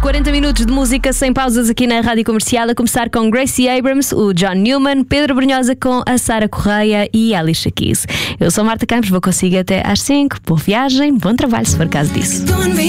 40 minutos de música sem pausas aqui na Rádio Comercial, a começar com Gracie Abrams, o John Newman, Pedro Brunhosa com a Sara Correia e Alicia Keys. Eu sou Marta Campos, vou consigo até às 5. Boa viagem, bom trabalho se for caso disso.